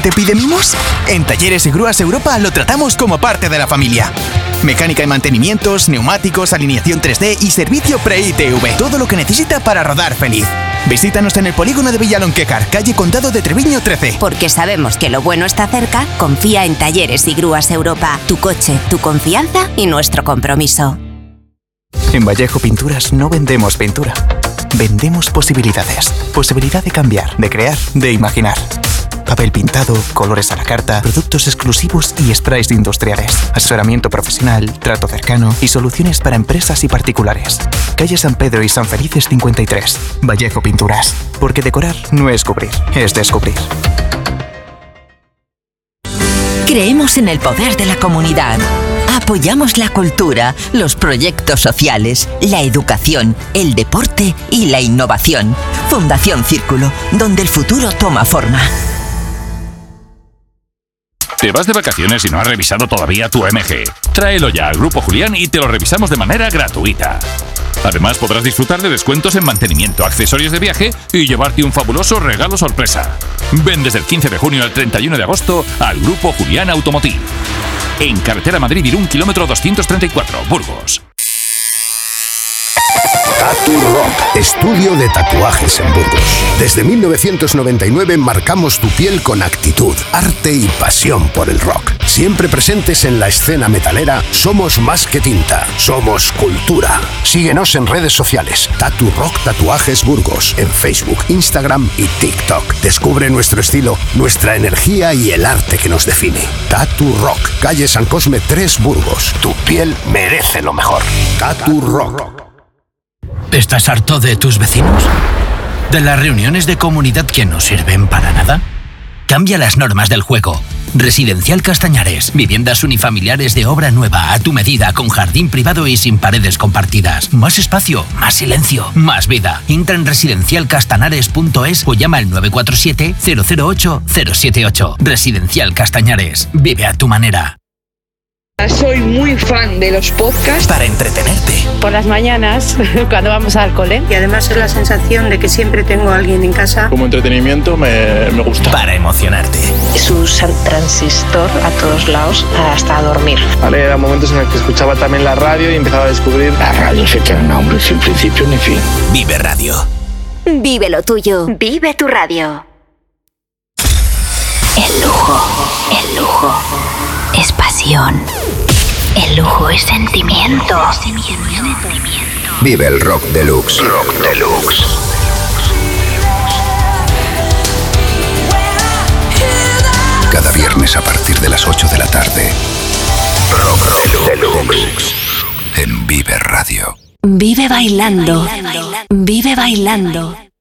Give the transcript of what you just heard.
te pide mimos? En Talleres y Grúas Europa lo tratamos como parte de la familia. Mecánica y mantenimientos, neumáticos, alineación 3D y servicio pre-ITV. Todo lo que necesita para rodar feliz. Visítanos en el polígono de Villalonquecar, calle Condado de Treviño 13. Porque sabemos que lo bueno está cerca, confía en Talleres y Grúas Europa. Tu coche, tu confianza y nuestro compromiso. En Vallejo Pinturas no vendemos pintura. Vendemos posibilidades. Posibilidad de cambiar, de crear, de imaginar. Papel pintado, colores a la carta, productos exclusivos y sprays industriales. Asesoramiento profesional, trato cercano y soluciones para empresas y particulares. Calle San Pedro y San Felices 53. Vallejo Pinturas. Porque decorar no es cubrir, es descubrir. Creemos en el poder de la comunidad. Apoyamos la cultura, los proyectos sociales, la educación, el deporte y la innovación. Fundación Círculo, donde el futuro toma forma. ¿Te vas de vacaciones y no has revisado todavía tu MG? Tráelo ya al Grupo Julián y te lo revisamos de manera gratuita. Además, podrás disfrutar de descuentos en mantenimiento, accesorios de viaje y llevarte un fabuloso regalo sorpresa. Ven desde el 15 de junio al 31 de agosto al Grupo Julián Automotive. En carretera Madrid-Irún, kilómetro 234, Burgos. Tattoo Rock, estudio de tatuajes en Burgos. Desde 1999 marcamos tu piel con actitud, arte y pasión por el rock. Siempre presentes en la escena metalera, somos más que tinta, somos cultura. Síguenos en redes sociales, Tattoo Rock Tatuajes Burgos, en Facebook, Instagram y TikTok. Descubre nuestro estilo, nuestra energía y el arte que nos define. Tattoo Rock, calle San Cosme 3, Burgos. Tu piel merece lo mejor. Tattoo Rock. ¿Estás harto de tus vecinos? ¿De las reuniones de comunidad que no sirven para nada? Cambia las normas del juego. Residencial Castañares. Viviendas unifamiliares de obra nueva, a tu medida, con jardín privado y sin paredes compartidas. Más espacio, más silencio, más vida. Entra en residencialcastanares.es o llama al 947-008-078. Residencial Castañares. Vive a tu manera. Soy muy fan de los podcasts. Para entretenerte. Por las mañanas, cuando vamos al cole. Y además es la sensación de que siempre tengo a alguien en casa. Como entretenimiento me gusta. Para emocionarte. Es usar transistor a todos lados hasta dormir. Vale, eran momentos en los que escuchaba también la radio y empezaba a descubrir. La radio se tiene un nombre sin principio ni fin. Vive Radio. Vive lo tuyo. Vive tu radio. El lujo es pasión. El lujo es sentimiento. Vive el Rock Deluxe. Rock Deluxe. Cada viernes a partir de las 8 de la tarde. Rock Deluxe. En Vive Radio. Vive bailando. Vive bailando.